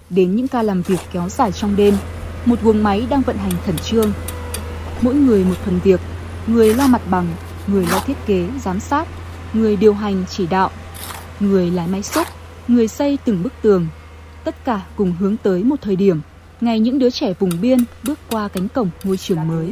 đến những ca làm việc kéo dài trong đêm, một guồng máy đang vận hành khẩn trương. Mỗi người một phần việc, người lo mặt bằng, người lo thiết kế, giám sát, người điều hành chỉ đạo, người lái máy xúc, người xây từng bức tường. Tất cả cùng hướng tới một thời điểm, ngày những đứa trẻ vùng biên bước qua cánh cổng ngôi trường mới.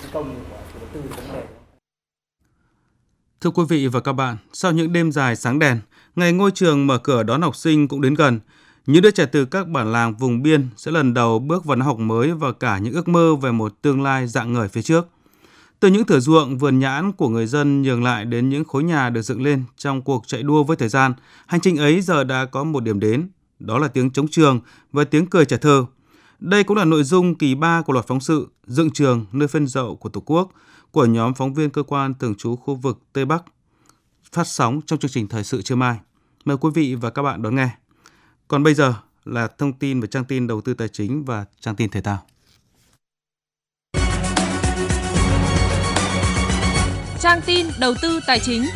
Thưa quý vị và các bạn, sau những đêm dài sáng đèn, ngày ngôi trường mở cửa đón học sinh cũng đến gần. Những đứa trẻ từ các bản làng vùng biên sẽ lần đầu bước vào năm học mới và cả những ước mơ về một tương lai rạng ngời phía trước. Từ những thửa ruộng, vườn nhãn của người dân nhường lại đến những khối nhà được dựng lên trong cuộc chạy đua với thời gian, hành trình ấy giờ đã có một điểm đến, đó là tiếng trống trường và tiếng cười trẻ thơ. Đây cũng là nội dung kỳ 3 của loạt phóng sự Dựng trường nơi phên dậu của Tổ quốc của nhóm phóng viên cơ quan thường trú khu vực Tây Bắc phát sóng trong chương trình Thời sự trưa mai. Mời quý vị và các bạn đón nghe. Còn bây giờ là thông tin về trang tin đầu tư tài chính và trang tin thể thao. Trang tin đầu tư tài chính.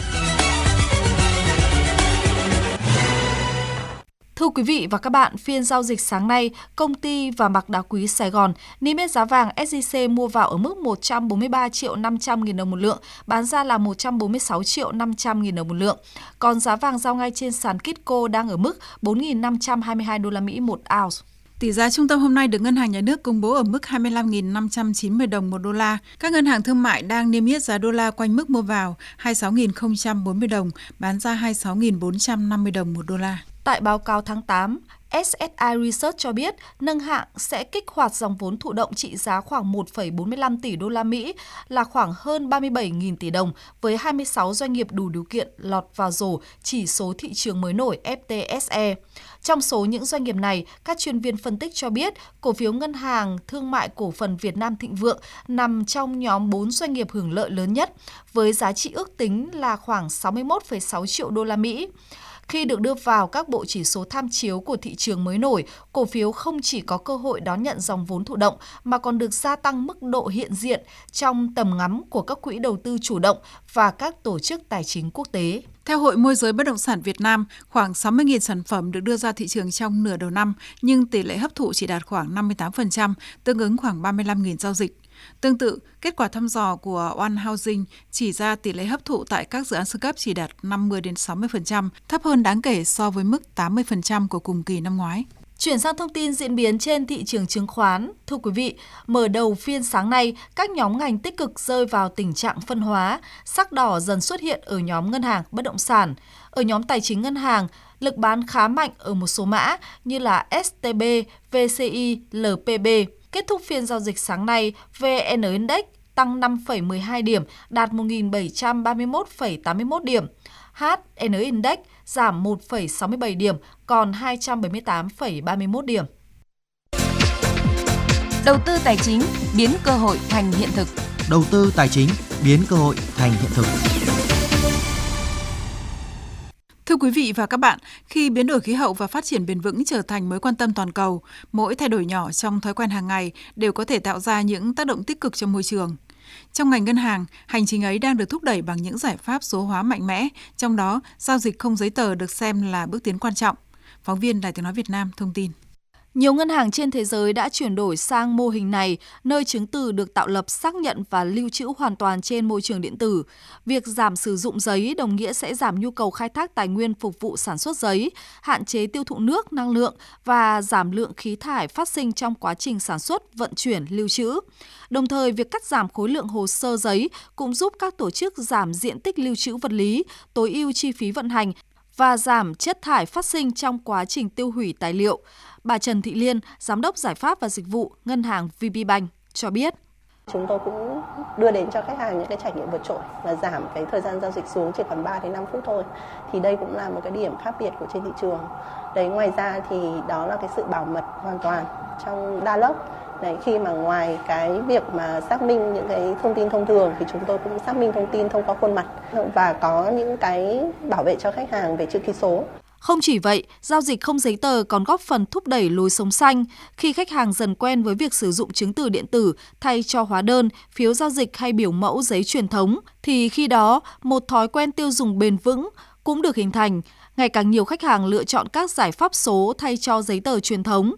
Thưa quý vị và các bạn, phiên giao dịch sáng nay, công ty vàng bạc đá quý Sài Gòn niêm yết giá vàng SJC mua vào ở mức 143 triệu 500 nghìn đồng một lượng, bán ra là 146 triệu 500 nghìn đồng một lượng. Còn giá vàng giao ngay trên sàn Kitco đang ở mức 4.522 đô la Mỹ một ounce. Tỷ giá trung tâm hôm nay được Ngân hàng Nhà nước công bố ở mức 25.590 đồng một đô la. Các ngân hàng thương mại đang niêm yết giá đô la quanh mức mua vào 26.040 đồng, bán ra 26.450 đồng một đô la. Tại báo cáo tháng 8, SSI Research cho biết nâng hạng sẽ kích hoạt dòng vốn thụ động trị giá khoảng 1,45 tỷ đô la Mỹ là khoảng hơn 37.000 tỷ đồng với 26 doanh nghiệp đủ điều kiện lọt vào rổ chỉ số thị trường mới nổi FTSE. Trong số những doanh nghiệp này, các chuyên viên phân tích cho biết cổ phiếu Ngân hàng Thương mại Cổ phần Việt Nam Thịnh Vượng nằm trong nhóm 4 doanh nghiệp hưởng lợi lớn nhất với giá trị ước tính là khoảng 61,6 triệu đô la Mỹ. Khi được đưa vào các bộ chỉ số tham chiếu của thị trường mới nổi, cổ phiếu không chỉ có cơ hội đón nhận dòng vốn thụ động mà còn được gia tăng mức độ hiện diện trong tầm ngắm của các quỹ đầu tư chủ động và các tổ chức tài chính quốc tế. Theo Hội Môi giới Bất động sản Việt Nam, khoảng 60.000 sản phẩm được đưa ra thị trường trong nửa đầu năm, nhưng tỷ lệ hấp thụ chỉ đạt khoảng 58%, tương ứng khoảng 35.000 giao dịch. Tương tự, kết quả thăm dò của One Housing chỉ ra tỷ lệ hấp thụ tại các dự án sơ cấp chỉ đạt 50-60%, thấp hơn đáng kể so với mức 80% của cùng kỳ năm ngoái. Chuyển sang thông tin diễn biến trên thị trường chứng khoán. Thưa quý vị, mở đầu phiên sáng nay, các nhóm ngành tích cực rơi vào tình trạng phân hóa, sắc đỏ dần xuất hiện ở nhóm ngân hàng bất động sản. Ở nhóm tài chính ngân hàng, lực bán khá mạnh ở một số mã như là STB, VCI, LPB. Kết thúc phiên giao dịch sáng nay, VN Index tăng 5,12 điểm, đạt 1.731,81 điểm. HN Index giảm 1,67 điểm, còn 278,31 điểm. Đầu tư tài chính biến cơ hội thành hiện thực. Đầu tư tài chính biến cơ hội thành hiện thực. Thưa quý vị và các bạn, khi biến đổi khí hậu và phát triển bền vững trở thành mối quan tâm toàn cầu, mỗi thay đổi nhỏ trong thói quen hàng ngày đều có thể tạo ra những tác động tích cực cho môi trường. Trong ngành ngân hàng, hành trình ấy đang được thúc đẩy bằng những giải pháp số hóa mạnh mẽ, trong đó giao dịch không giấy tờ được xem là bước tiến quan trọng. Phóng viên Đài Tiếng nói Việt Nam thông tin. Nhiều ngân hàng trên thế giới đã chuyển đổi sang mô hình này, nơi chứng từ được tạo lập, xác nhận và lưu trữ hoàn toàn trên môi trường điện tử. Việc giảm sử dụng giấy đồng nghĩa sẽ giảm nhu cầu khai thác tài nguyên phục vụ sản xuất giấy, hạn chế tiêu thụ nước, năng lượng và giảm lượng khí thải phát sinh trong quá trình sản xuất, vận chuyển, lưu trữ. Đồng thời, việc cắt giảm khối lượng hồ sơ giấy cũng giúp các tổ chức giảm diện tích lưu trữ vật lý, tối ưu chi phí vận hành và giảm chất thải phát sinh trong quá trình tiêu hủy tài liệu. Bà Trần Thị Liên, Giám đốc Giải pháp và Dịch vụ Ngân hàng VPBank cho biết. Chúng tôi cũng đưa đến cho khách hàng những cái trải nghiệm vượt trội là giảm cái thời gian giao dịch xuống chỉ còn 3 đến 5 phút thôi. Thì đây cũng là một cái điểm khác biệt của trên thị trường. Đấy, ngoài ra thì đó là cái sự bảo mật hoàn toàn trong đa lớp. Đấy, khi mà ngoài cái việc mà xác minh những cái thông tin thông thường thì chúng tôi cũng xác minh thông tin thông qua khuôn mặt và có những cái bảo vệ cho khách hàng về chữ ký số. Không chỉ vậy, giao dịch không giấy tờ còn góp phần thúc đẩy lối sống xanh. Khi khách hàng dần quen với việc sử dụng chứng từ điện tử thay cho hóa đơn, phiếu giao dịch hay biểu mẫu giấy truyền thống, thì khi đó một thói quen tiêu dùng bền vững cũng được hình thành. Ngày càng nhiều khách hàng lựa chọn các giải pháp số thay cho giấy tờ truyền thống.